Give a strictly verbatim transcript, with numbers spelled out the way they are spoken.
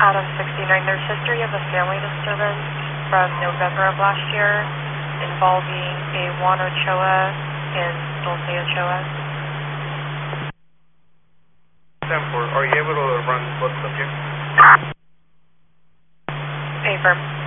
Adam sixty-nine, there's history of a family disturbance from November of last year involving a Juan Ochoa and Dulce Ochoa. ten four, are you able to run both subjects? Affirm.